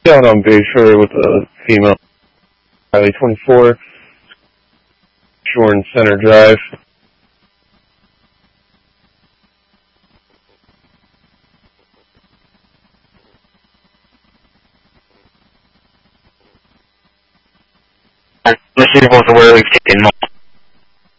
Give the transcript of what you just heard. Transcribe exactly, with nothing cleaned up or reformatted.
Down on Bayshore with a female, Riley twenty-four, Shore and Center Drive. Let's see both of where we've taken